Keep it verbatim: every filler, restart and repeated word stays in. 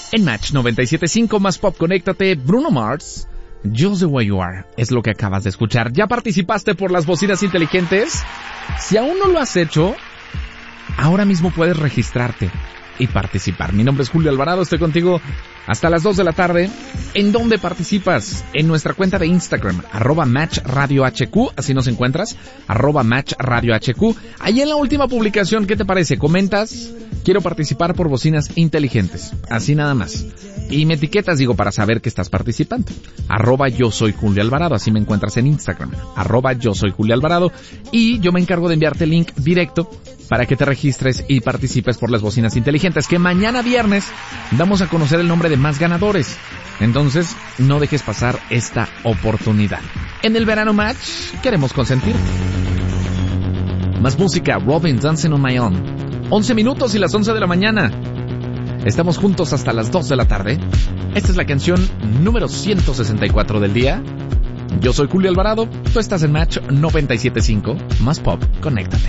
En Match noventa y siete punto cinco más pop, conéctate, Bruno Mars, Just the Way You Are, es lo que acabas de escuchar. ¿Ya participaste por las bocinas inteligentes? Si aún no lo has hecho, ahora mismo puedes registrarte y participar. Mi nombre es Julio Alvarado, estoy contigo hasta las dos de la tarde. ¿En dónde participas? En nuestra cuenta de Instagram, arroba Match Radio H Q, así nos encuentras, arroba Match Radio H Q. Ahí en la última publicación, ¿qué te parece? Comentas, quiero participar por bocinas inteligentes, así nada más. Y me etiquetas, digo, para saber que estás participando. Arroba yo soy Julio Alvarado, así me encuentras en Instagram. Arroba yo soy Julio Alvarado. Y yo me encargo de enviarte el link directo para que te registres y participes por las bocinas inteligentes, que mañana viernes damos a conocer el nombre de más ganadores. Entonces, no dejes pasar esta oportunidad. En el Verano Match, queremos consentir. Más música, Robin, Dancing on My Own. once minutos y las once de la mañana. Estamos juntos hasta las dos de la tarde. Esta es la canción número ciento sesenta y cuatro del día. Yo soy Julio Alvarado, tú estás en Match noventa y siete punto cinco, más pop, conéctate.